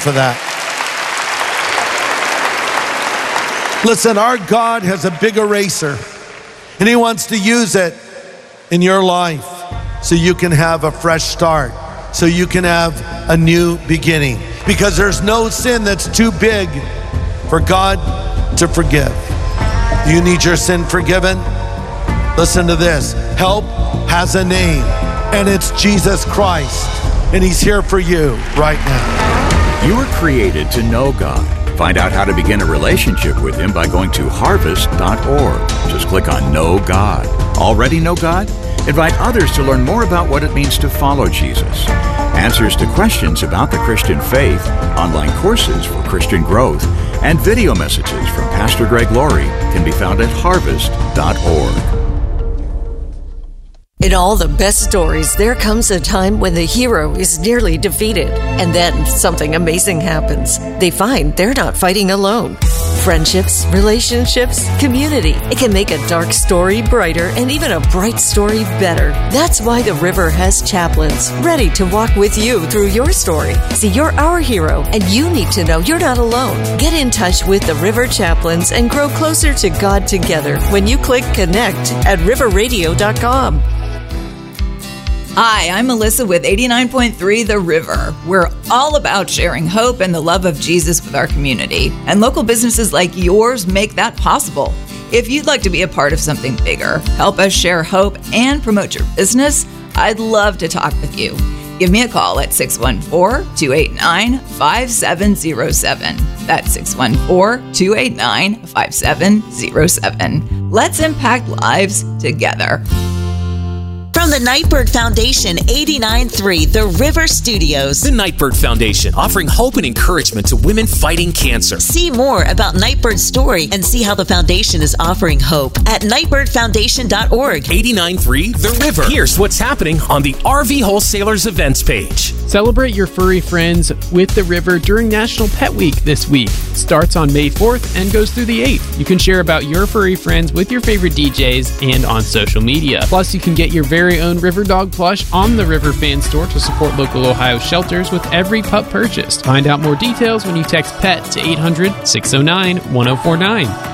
for that. Listen, our God has a big eraser, and He wants to use it in your life so you can have a fresh start, so you can have a new beginning. Because there's no sin that's too big for God to forgive. You need your sin forgiven? Listen to this. Help has a name, and it's Jesus Christ, and He's here for you right now. You were created to know God. Find out how to begin a relationship with Him by going to harvest.org. Just click on Know God. Already know God? Invite others to learn more about what it means to follow Jesus. Answers to questions about the Christian faith, online courses for Christian growth, and video messages from Pastor Greg Laurie can be found at harvest.org. In all the best stories, there comes a time when the hero is nearly defeated, and then something amazing happens. They find they're not fighting alone. Friendships, relationships, community. It can make a dark story brighter and even a bright story better. That's why the River has chaplains ready to walk with you through your story. See, you're our hero, and you need to know you're not alone. Get in touch with the River Chaplains and grow closer to God together when you click connect at riverradio.com. Hi, I'm Melissa with 89.3 The River. We're all about sharing hope and the love of Jesus with our community. And local businesses like yours make that possible. If you'd like to be a part of something bigger, help us share hope and promote your business, I'd love to talk with you. Give me a call at 614-289-5707. That's 614-289-5707. Let's impact lives together. From the Nightbird Foundation, 89.3 The River Studios. The Nightbird Foundation, offering hope and encouragement to women fighting cancer. See more about Nightbird's story and see how the foundation is offering hope at nightbirdfoundation.org. 89.3 The River. Here's what's happening on the RV Wholesalers events page. Celebrate your furry friends with the River during National Pet Week this week. It starts on May 4th and goes through the 8th. You can share about your furry friends with your favorite DJs and on social media. Plus, you can get your very own River Dog plush on the River Fan Store to support local Ohio shelters with every pup purchased. Find out more details when you text PET to 800-609-1049.